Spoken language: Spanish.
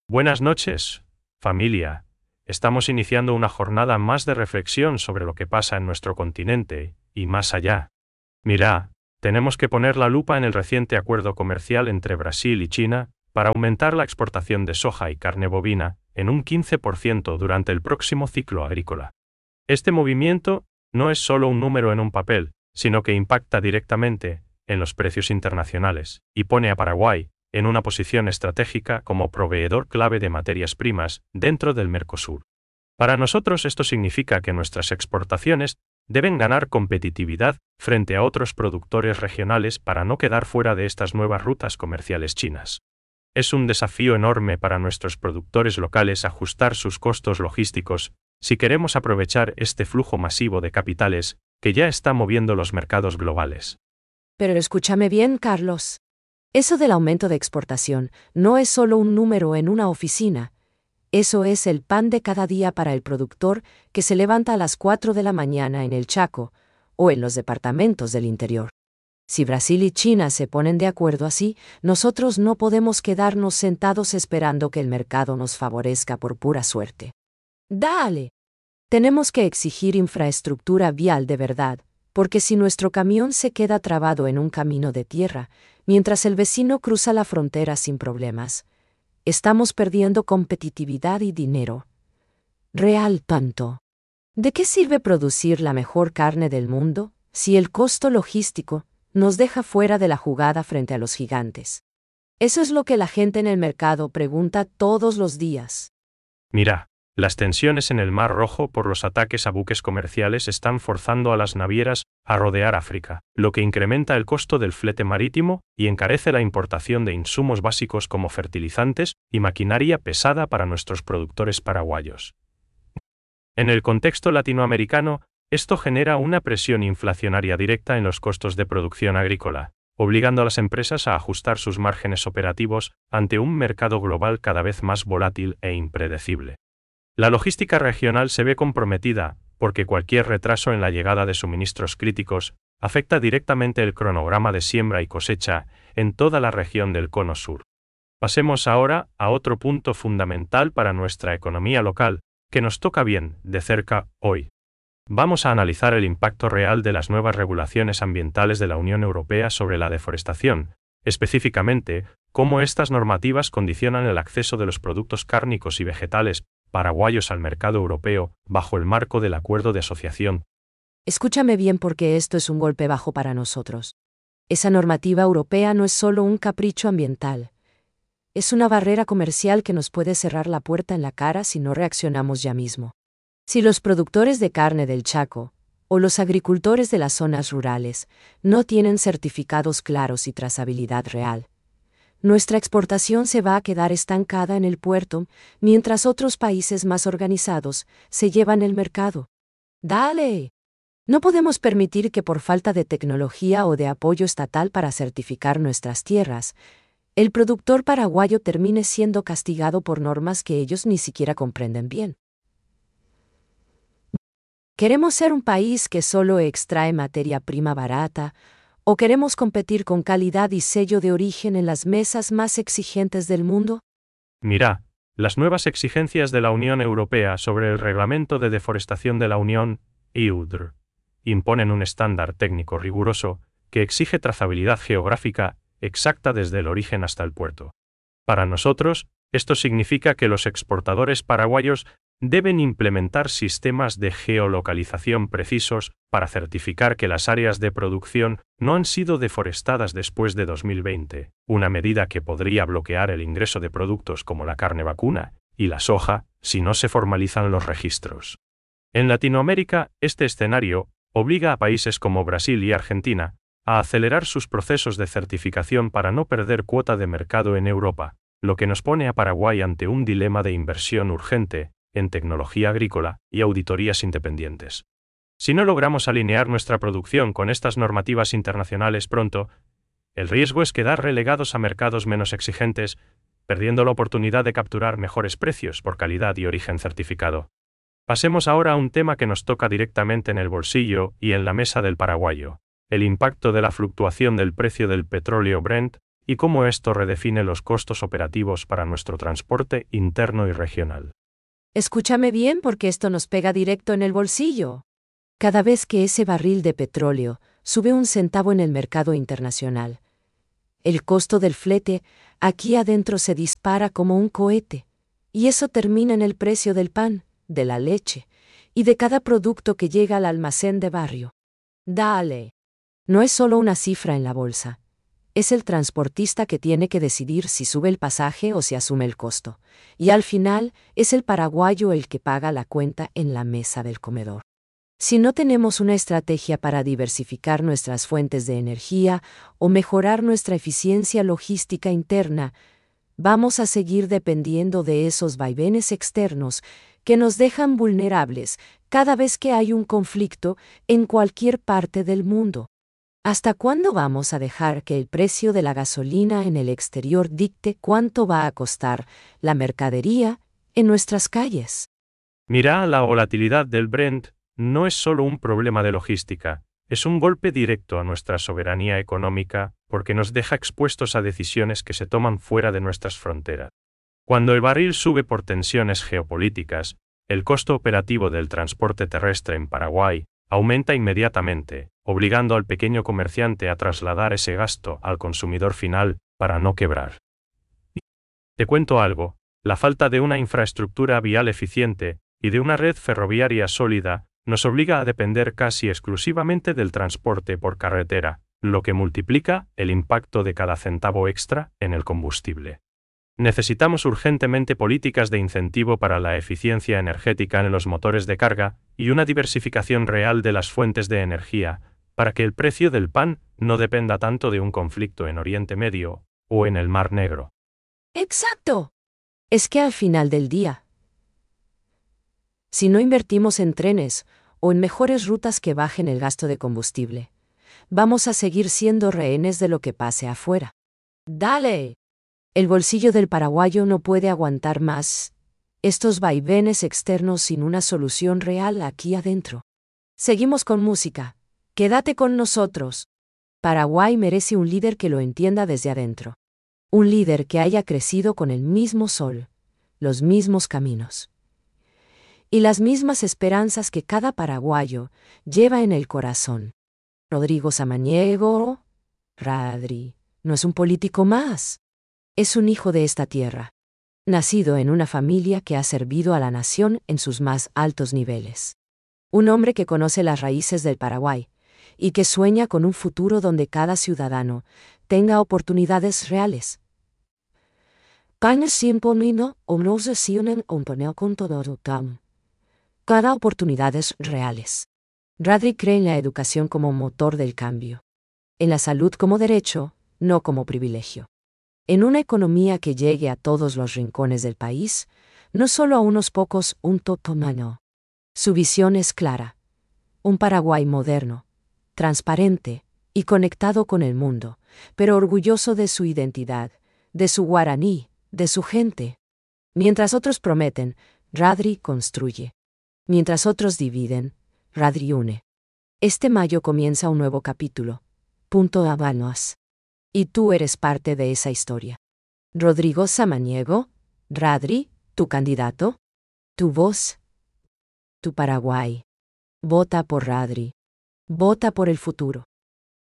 Buenas noches, familia. Estamos iniciando una jornada más de reflexión sobre lo que pasa en nuestro continente, y más allá. Mira, tenemos que poner la lupa en el reciente acuerdo comercial entre Brasil y China para aumentar la exportación de soja y carne bovina en un 15% durante el próximo ciclo agrícola. Este movimiento no es solo un número en un papel, sino que impacta directamente en los precios internacionales y pone a Paraguay en una posición estratégica como proveedor clave de materias primas dentro del Mercosur. Para nosotros esto significa que nuestras exportaciones deben ganar competitividad frente a otros productores regionales para no quedar fuera de estas nuevas rutas comerciales chinas. Es un desafío enorme para nuestros productores locales ajustar sus costos logísticos si queremos aprovechar este flujo masivo de capitales que ya está moviendo los mercados globales. Pero escúchame bien, Carlos. Eso del aumento de exportación no es solo un número en una oficina. Eso es el pan de cada día para el productor que se levanta a las 4 de la mañana en el Chaco o en los departamentos del interior. Si Brasil y China se ponen de acuerdo así, nosotros no podemos quedarnos sentados esperando que el mercado nos favorezca por pura suerte. ¡Dale! Tenemos que exigir infraestructura vial de verdad, porque si nuestro camión se queda trabado en un camino de tierra, mientras el vecino cruza la frontera sin problemas, estamos perdiendo competitividad y dinero. Real tanto. ¿De qué sirve producir la mejor carne del mundo si el costo logístico nos deja fuera de la jugada frente a los gigantes? Eso es lo que la gente en el mercado pregunta todos los días. Mira, las tensiones en el Mar Rojo por los ataques a buques comerciales están forzando a las navieras a rodear África, lo que incrementa el costo del flete marítimo y encarece la importación de insumos básicos como fertilizantes y maquinaria pesada para nuestros productores paraguayos. En el contexto latinoamericano, esto genera una presión inflacionaria directa en los costos de producción agrícola, obligando a las empresas a ajustar sus márgenes operativos ante un mercado global cada vez más volátil e impredecible. La logística regional se ve comprometida, porque cualquier retraso en la llegada de suministros críticos afecta directamente el cronograma de siembra y cosecha en toda la región del Cono Sur. Pasemos ahora a otro punto fundamental para nuestra economía local, que nos toca bien de cerca hoy. Vamos a analizar el impacto real de las nuevas regulaciones ambientales de la Unión Europea sobre la deforestación, específicamente, cómo estas normativas condicionan el acceso de los productos cárnicos y vegetales paraguayos al mercado europeo bajo el marco del Acuerdo de Asociación. Escúchame bien porque esto es un golpe bajo para nosotros. Esa normativa europea no es solo un capricho ambiental. Es una barrera comercial que nos puede cerrar la puerta en la cara si no reaccionamos ya mismo. Si los productores de carne del Chaco o los agricultores de las zonas rurales no tienen certificados claros y trazabilidad real, nuestra exportación se va a quedar estancada en el puerto, mientras otros países más organizados se llevan el mercado. ¡Dale! No podemos permitir que por falta de tecnología o de apoyo estatal para certificar nuestras tierras, el productor paraguayo termine siendo castigado por normas que ellos ni siquiera comprenden bien. ¿Queremos ser un país que solo extrae materia prima barata? ¿O queremos competir con calidad y sello de origen en las mesas más exigentes del mundo? Mira, las nuevas exigencias de la Unión Europea sobre el Reglamento de Deforestación de la Unión, EUDR, imponen un estándar técnico riguroso que exige trazabilidad geográfica exacta desde el origen hasta el puerto. Para nosotros, esto significa que los exportadores paraguayos deben implementar sistemas de geolocalización precisos para certificar que las áreas de producción no han sido deforestadas después de 2020, una medida que podría bloquear el ingreso de productos como la carne vacuna y la soja si no se formalizan los registros. En Latinoamérica, este escenario obliga a países como Brasil y Argentina a acelerar sus procesos de certificación para no perder cuota de mercado en Europa, lo que nos pone a Paraguay ante un dilema de inversión urgente en tecnología agrícola y auditorías independientes. Si no logramos alinear nuestra producción con estas normativas internacionales pronto, el riesgo es quedar relegados a mercados menos exigentes, perdiendo la oportunidad de capturar mejores precios por calidad y origen certificado. Pasemos ahora a un tema que nos toca directamente en el bolsillo y en la mesa del paraguayo: el impacto de la fluctuación del precio del petróleo Brent y cómo esto redefine los costos operativos para nuestro transporte interno y regional. Escúchame bien porque esto nos pega directo en el bolsillo. Cada vez que ese barril de petróleo sube un centavo en el mercado internacional, el costo del flete aquí adentro se dispara como un cohete, y eso termina en el precio del pan, de la leche y de cada producto que llega al almacén de barrio. Dale. No es solo una cifra en la bolsa. Es el transportista que tiene que decidir si sube el pasaje o si asume el costo. Y al final, es el paraguayo el que paga la cuenta en la mesa del comedor. Si no tenemos una estrategia para diversificar nuestras fuentes de energía o mejorar nuestra eficiencia logística interna, vamos a seguir dependiendo de esos vaivenes externos que nos dejan vulnerables cada vez que hay un conflicto en cualquier parte del mundo. ¿Hasta cuándo vamos a dejar que el precio de la gasolina en el exterior dicte cuánto va a costar la mercadería en nuestras calles? Mira, la volatilidad del Brent no es solo un problema de logística, es un golpe directo a nuestra soberanía económica porque nos deja expuestos a decisiones que se toman fuera de nuestras fronteras. Cuando el barril sube por tensiones geopolíticas, el costo operativo del transporte terrestre en Paraguay aumenta inmediatamente, obligando al pequeño comerciante a trasladar ese gasto al consumidor final para no quebrar. Te cuento algo, la falta de una infraestructura vial eficiente y de una red ferroviaria sólida nos obliga a depender casi exclusivamente del transporte por carretera, lo que multiplica el impacto de cada centavo extra en el combustible. Necesitamos urgentemente políticas de incentivo para la eficiencia energética en los motores de carga y una diversificación real de las fuentes de energía, para que el precio del pan no dependa tanto de un conflicto en Oriente Medio o en el Mar Negro. ¡Exacto! Es que al final del día, si no invertimos en trenes o en mejores rutas que bajen el gasto de combustible, vamos a seguir siendo rehenes de lo que pase afuera. ¡Dale! El bolsillo del paraguayo no puede aguantar más estos vaivenes externos sin una solución real aquí adentro. Seguimos con música. Quédate con nosotros. Paraguay merece un líder que lo entienda desde adentro. Un líder que haya crecido con el mismo sol, los mismos caminos y las mismas esperanzas que cada paraguayo lleva en el corazón. Rodrigo Samaniego, Radri, no es un político más. Es un hijo de esta tierra, nacido en una familia que ha servido a la nación en sus más altos niveles. Un hombre que conoce las raíces del Paraguay y que sueña con un futuro donde cada ciudadano tenga oportunidades reales. Cada oportunidades reales. Radri cree en la educación como motor del cambio, en la salud como derecho, no como privilegio. En una economía que llegue a todos los rincones del país, no solo a unos pocos, un totomano. Su visión es clara. Un Paraguay moderno, transparente y conectado con el mundo, pero orgulloso de su identidad, de su guaraní, de su gente. Mientras otros prometen, Radri construye. Mientras otros dividen, Radri une. Este mayo comienza un nuevo capítulo. Punto Habanos. Y tú eres parte de esa historia. Rodrigo Samaniego, Radri, tu candidato, tu voz, tu Paraguay. Vota por Radri. Vota por el futuro.